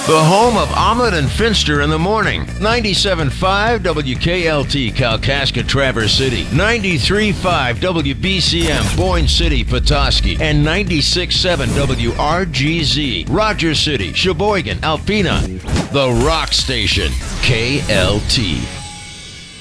The home of Ahmed and Finster in the morning. 97.5 WKLT, Kalkaska, Traverse City. 93.5 WBCM, Boyne City, Petoskey. And 96.7 WRGZ, Rogers City, Sheboygan, Alpena. The Rock Station, KLT.